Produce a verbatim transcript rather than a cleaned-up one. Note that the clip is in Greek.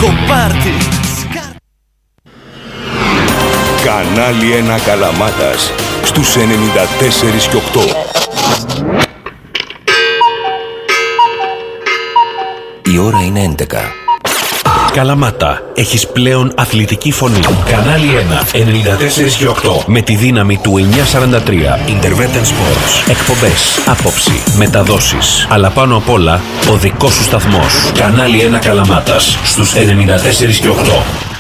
Έχω πάρτι. Κανάλι ένα Καλαμάτας στους ενενήντα τέσσερα και οκτώ. Η ώρα είναι έντεκα. Καλαμάτα, έχεις πλέον αθλητική φωνή. Κανάλι ένα, ενενήντα τέσσερα και οκτώ. Με τη δύναμη του εννιακόσια σαράντα τρία. Intervention Sports. Εκπομπές, άποψη, μεταδόσεις. Αλλά πάνω απ' όλα, ο δικός σου σταθμός. Κανάλι ένα Καλαμάτας στους ενενήντα τέσσερα και οκτώ.